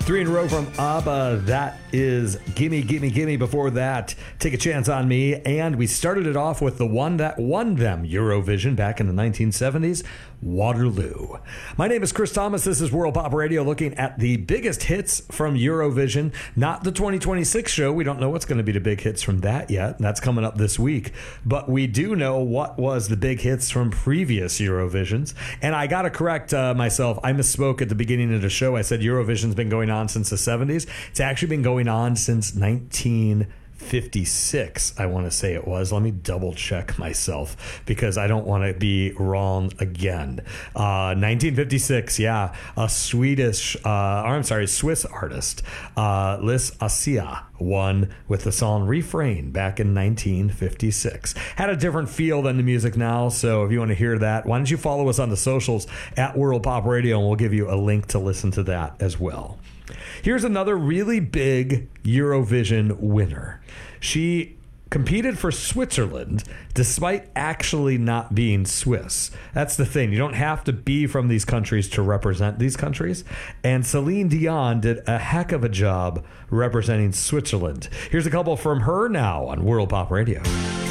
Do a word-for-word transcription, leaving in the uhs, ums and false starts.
Three in a row from ABBA. That is Gimme, Gimme, Gimme. Before that, Take a Chance on Me. And we started it off with the one that won them Eurovision back in the nineteen seventies, Waterloo. My name is Chris Thomas. This is World Pop Radio, looking at the biggest hits from Eurovision. Not the twenty twenty-six show. We don't know what's going to be the big hits from that yet. That's coming up this week. But we do know what was the big hits from previous Eurovisions. And I got to correct uh, myself. I misspoke at the beginning of the show. I said Eurovision's been going on since the seventies. It's actually been going on since nineteen fifty-six, I want to say it was. Let me double check myself because I don't want to be wrong again. Uh, nineteen fifty-six, yeah. A Swedish, uh, or I'm sorry, Swiss artist, uh, Liz Asia, won with the song Refrain back in nineteen fifty-six. Had a different feel than the music now, so if you want to hear that, why don't you follow us on the socials at World Pop Radio, and we'll give you a link to listen to that as well. Here's another really big Eurovision winner. She competed for Switzerland despite actually not being Swiss. That's the thing. You don't have to be from these countries to represent these countries. And Celine Dion did a heck of a job representing Switzerland. Here's a couple from her now on World Pop Radio.